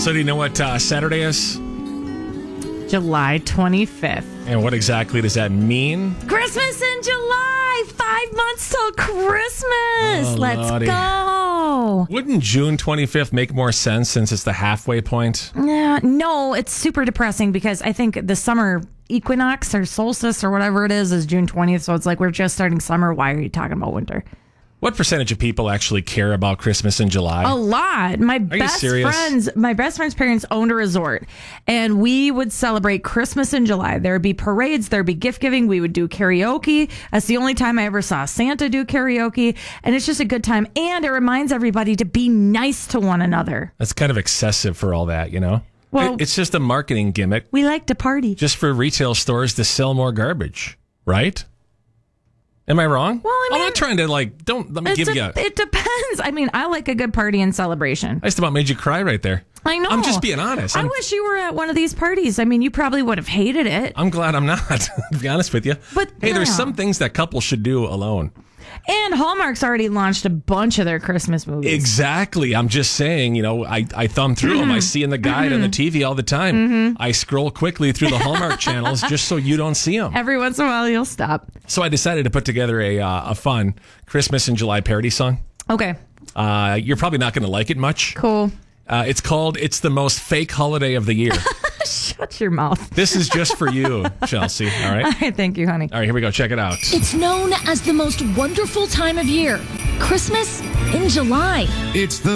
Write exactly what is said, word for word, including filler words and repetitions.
So do you know what uh, Saturday is? July twenty-fifth. And what exactly does that mean? Christmas in July. Five months till Christmas. Oh, Let's Lordy. go. Wouldn't June twenty-fifth make more sense since it's the halfway point? Yeah, no, it's super depressing because I think the summer equinox or solstice or whatever it is is June twentieth. So it's like we're just starting summer. Why are you talking about winter? What percentage of people actually care about Christmas in July? A lot. My you best serious? friends, my best friend's parents owned a resort, and we would celebrate Christmas in July. There would be parades, there'd be gift giving. We would do karaoke. That's the only time I ever saw Santa do karaoke, and it's just a good time. And it reminds everybody to be nice to one another. That's kind of excessive for all that, you know? Well- It- it's just a marketing gimmick We like to party. just for retail stores to sell more garbage, right? Am I wrong? Well, I I'm mean- not trying to, like, don't, let me It, give de- you a... it depends. I mean, I like a good party and celebration. I just about made you cry right there. I know. I'm just being honest. I I'm, wish you were at one of these parties. I mean, you probably would have hated it. I'm glad I'm not, to be honest with you. But, hey, there's yeah. some things that couples should do alone. And Hallmark's already launched a bunch of their Christmas movies. Exactly. I'm just saying, you know, I, I thumb through them. I see in the guide on the T V all the time. I scroll quickly through the Hallmark channels just so you don't see them. Every once in a while, you'll stop. So I decided to put together a, uh, a fun Christmas in July parody song. Okay, Uh, you're probably not going to like it much. cool. Uh, it's called It's the Most Fake Holiday of the Year. Shut your mouth. This is just for you, Chelsea. All right. All right, thank you, honey. All right, here we go. Check it out. It's known as the most wonderful time of year, Christmas in July. It's the